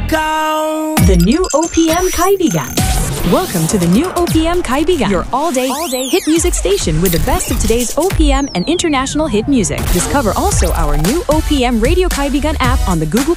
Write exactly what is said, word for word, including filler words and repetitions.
ikaw. The new O P M Kaibigan. Welcome to the new O P M Kaibigan, your all-day, all-day hit music station with the best of today's O P M and international hit music. Discover also our new O P M Radio Kaibigan app on the Google